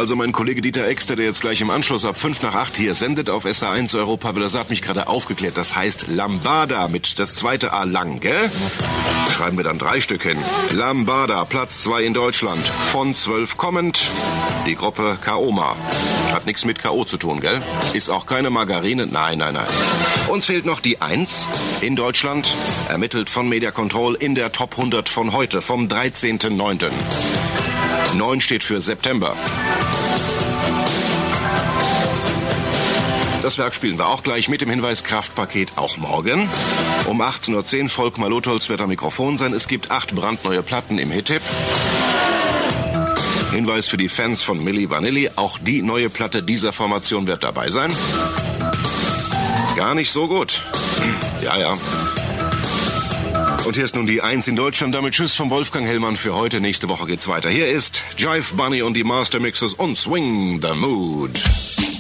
Also mein Kollege Dieter Exter, der jetzt gleich im Anschluss ab 5 nach 8 hier sendet auf SA1 Europa, das hat mich gerade aufgeklärt. Das heißt Lambada mit das zweite A lang, gell? Schreiben wir dann 3 Stück hin. Lambada, Platz 2 in Deutschland. Von 12 kommend. Die Gruppe Kaoma. Hat nichts mit K.O. zu tun, gell? Ist auch keine Margarine. Nein. Uns fehlt noch die 1 in Deutschland. Ermittelt von Media Control in der Top 100 von heute, vom 13.09. 9 steht für September. Das Werk spielen wir auch gleich mit dem Hinweis Kraftpaket auch morgen. Um 18.10 Uhr Volkmar Lotholz wird am Mikrofon sein. Es gibt 8 brandneue Platten im Hit-Tipp. Hinweis für die Fans von Milli Vanilli. Auch die neue Platte dieser Formation wird dabei sein. Gar nicht so gut. Ja. Und hier ist nun die 1 in Deutschland. Damit Tschüss vom Wolfgang Hellmann für heute. Nächste Woche geht's weiter. Hier ist Jive Bunny und die Master Mixes und Swing the Mood.